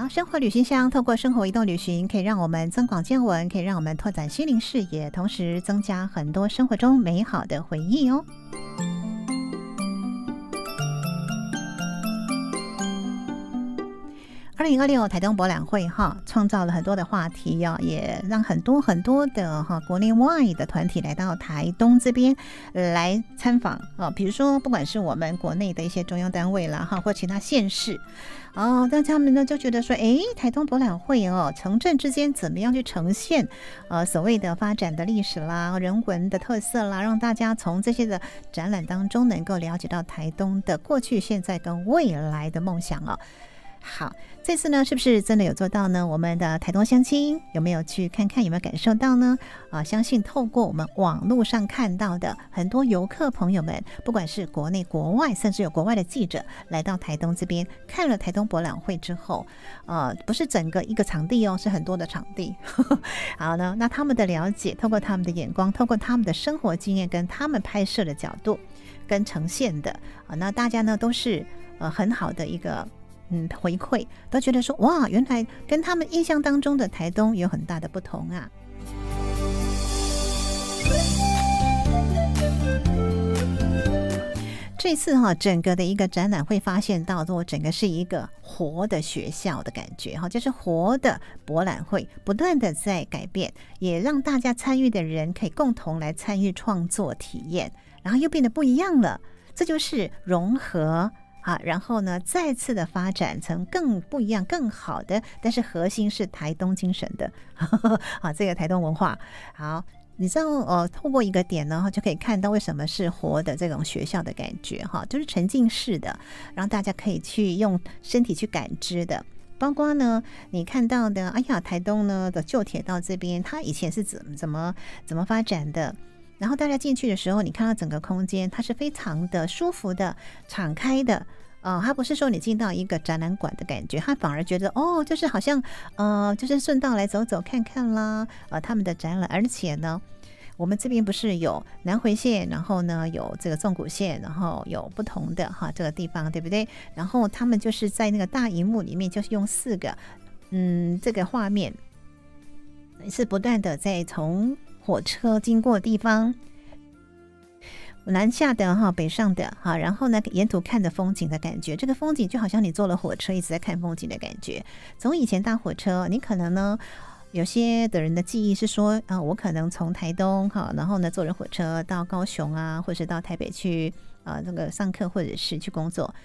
好，生活旅行箱透过生活移动旅行，可以让我们增广见闻，可以让我们拓展心灵视野，同时增加很多生活中美好的回忆哦。2026台东博览会创造了很多的话题也让很多的国内外的团体来到台东这边来参访比如说不管是我们国内的一些中央单位啦或其他县市但他们呢就觉得说台东博览会城镇之间怎么样去呈现所谓的发展的历史啦、人文的特色啦，让大家从这些的展览当中能够了解到台东的过去、现在跟未来的梦想好，这次呢是不是真的有做到呢？我们的台东乡亲有没有去看看，有没有感受到呢？相信透过我们网络上看到的很多游客朋友们，不管是国内国外，甚至有国外的记者来到台东这边看了台东博览会之后不是整个一个场地是很多的场地好呢，那他们的了解，透过他们的眼光，透过他们的生活经验跟他们拍摄的角度跟呈现的那大家呢都是很好的一个回馈，都觉得说哇，原来跟他们印象当中的台东有很大的不同啊。这次整个的一个展览会发现到说整个是一个活的学校的感觉就是活的博览会，不断的在改变，也让大家参与的人可以共同来参与创作体验，然后又变得不一样了，这就是融合然后呢再次的发展成更不一样更好的，但是核心是台东精神的这个台东文化。好，你知道透过一个点呢就可以看到为什么是活的这种学校的感觉就是沉浸式的，让大家可以去用身体去感知的，包括呢你看到的台东呢的旧铁道这边它以前是怎么发展的，然后大家进去的时候，你看到整个空间它是非常的舒服的、敞开的它不是说你进到一个展览馆的感觉，它反而觉得就是好像就是顺道来走走看看啦他们的展览。而且呢我们这边不是有南回线，然后呢有这个纵谷线，然后有不同的这个地方，对不对？然后他们就是在那个大荧幕里面就是用4个这个画面是不断的在从火车经过的地方，南下的北上的然后呢沿途看的风景的感觉，这个风景就好像你坐了火车一直在看风景的感觉。从以前搭火车，你可能呢有些的人的记忆是说我可能从台东然后呢坐着火车到高雄或者是到台北去这个上课或者是去工作，